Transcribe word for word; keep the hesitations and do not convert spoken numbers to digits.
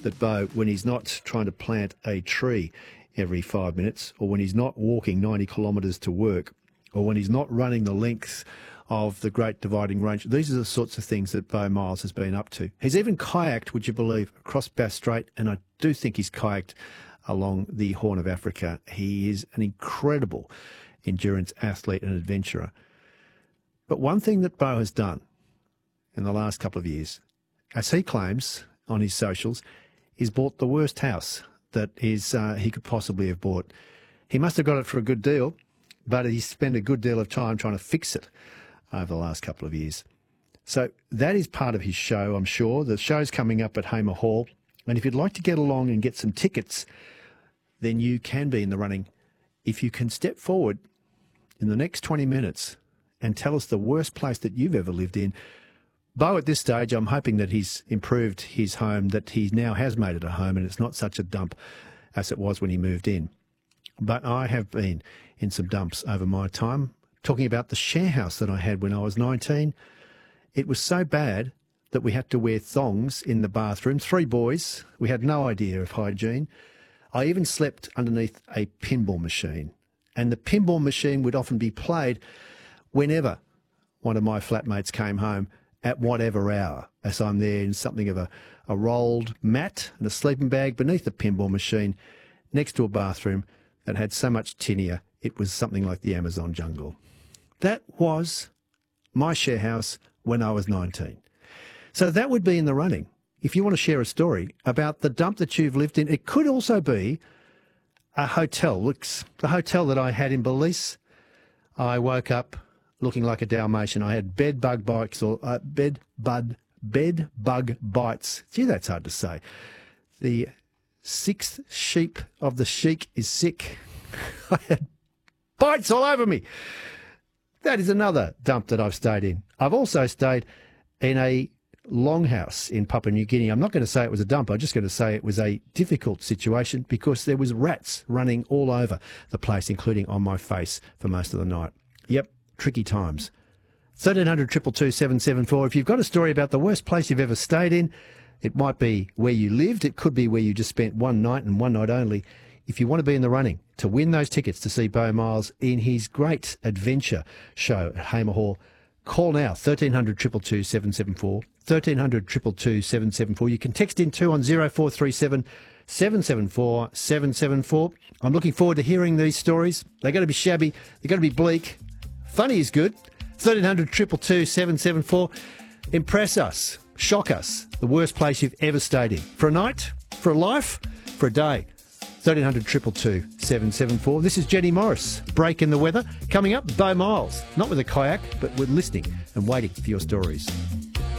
that Beau, when he's not trying to plant a tree every five minutes, or when he's not walking ninety kilometres to work, or when he's not running the length of the Great Dividing Range, these are the sorts of things that Beau Miles has been up to. He's even kayaked, would you believe, across Bass Strait, and I do think he's kayaked along the Horn of Africa. He is an incredible endurance athlete and adventurer. But one thing that Beau has done in the last couple of years, as he claims on his socials, is bought the worst house that is, uh, he could possibly have bought. He must have got it for a good deal, but he spent a good deal of time trying to fix it over the last couple of years. So that is part of his show, I'm sure. The show's coming up at Hamer Hall. And if you'd like to get along and get some tickets, then you can be in the running. If you can step forward in the next twenty minutes and tell us the worst place that you've ever lived in. Beau, at this stage, I'm hoping that he's improved his home, that he now has made it a home and it's not such a dump as it was when he moved in. But I have been in some dumps over my time. Talking about the share house that I had when I was nineteen. It was so bad that we had to wear thongs in the bathroom. Three boys. We had no idea of hygiene. I even slept underneath a pinball machine. And the pinball machine would often be played whenever one of my flatmates came home at whatever hour, as I'm there in something of a, a rolled mat and a sleeping bag beneath the pinball machine next to a bathroom that had so much tinea it was something like the Amazon jungle. That was my share house when I was nineteen. So that would be in the running. If you want to share a story about the dump that you've lived in, it could also be a hotel. Looks the hotel that I had in Belize. I woke up looking like a Dalmatian. I had bed bug bites or uh, bed bud bed bug bites. Gee, that's hard to say. The sixth sheep of the sheik is sick. I had bites all over me. That is another dump that I've stayed in. I've also stayed in a longhouse in Papua New Guinea. I'm not going to say it was a dump. I'm just going to say it was a difficult situation because there was rats running all over the place, including on my face for most of the night. Yep, tricky times. thirteen hundred, two two two, seven seven four. If you've got a story about the worst place you've ever stayed in, it might be where you lived. It could be where you just spent one night and one night only. If you want to be in the running to win those tickets to see Beau Miles in his great adventure show at Hamer Hall, call now, thirteen hundred, two two two, seven seven four, thirteen hundred, two two two, seven seven four. You can text in too on zero four three seven, seven seven four, seven seven four. I'm looking forward to hearing these stories. They're going to be shabby. They're going to be bleak. Funny is good. thirteen hundred, two two two, seven seven four. Impress us. Shock us. The worst place you've ever stayed in. For a night? For a life? For a day? thirteen hundred, two two two, seven seven four. This is Jenny Morris. Break in the weather. Coming up, Beau Miles. Not with a kayak, but with listening and waiting for your stories.